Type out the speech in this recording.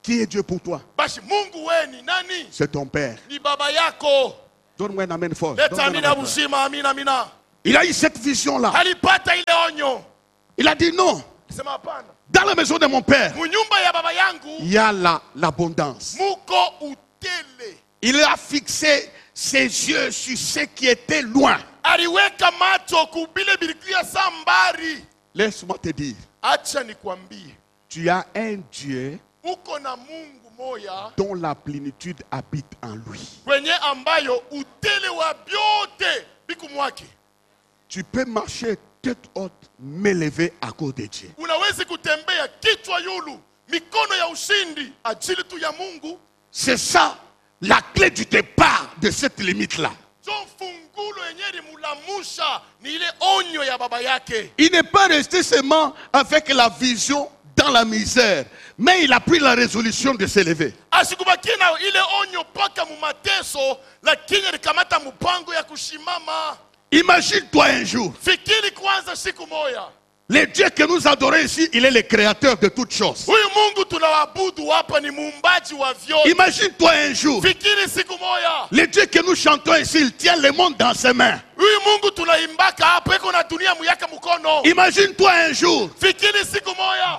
Qui est Dieu pour toi? Basi Mungu we ni nani? C'est ton Père. Ni baba yako. Donne-moi un amen fort. Leta Donne-moi un amina amen fort. buzima, amina amina. Il a eu cette vision-là. Alipata ile onyo. Il a dit non. Sema hapana. Dans la maison de mon Père, Munyumba ya baba yangu il y a l'abondance. muko utele. Il a fixé ses yeux sur ce qui était loin. Aliweka macho kubile bilikuya sambari. Laisse-moi te dire, Acha nikwambie. tu as un Dieu Uko na Mungu moya dont la plénitude habite en lui. kwenye ambayo utele wa byote biku mwake. Tu peux marcher tête haute, m'élever à cause de Dieu. Unawezi kutembea kichwa yulu, mikono ya ushindi ajili tu ya Mungu. C'est ça la clé du départ de cette limite-là. Jo fungulo yenye mulamusha ni ile onyo ya baba yake. Il n'est pas resté seulement avec la vision dans la misère, mais il a pris la résolution de s'élever. Asikubaki na ile onyo paka mu mateso, lakini alikamata mpango ya kushimama. Imagine-toi un jour, Fikiri kwanza siku moya. le Dieu que nous adorons ici, il est le créateur de toutes choses. Huyu Mungu tunaabudu hapa ni muumbaji wa vyote. Imagine-toi un jour, Fikiri siku moya. le Dieu que nous chantons ici, il tient le monde dans ses mains. Huyu Mungu tunaimbaka hapa iko na dunia muyaka mkono. Imagine-toi un jour, Fikiri siku moya.